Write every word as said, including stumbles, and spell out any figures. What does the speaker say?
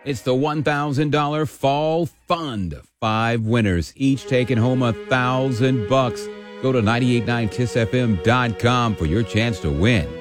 It's the one thousand dollars Fall Fund. Five winners, each taking home a thousand bucks. Go to nine eight nine kiss f m dot com for your chance to win.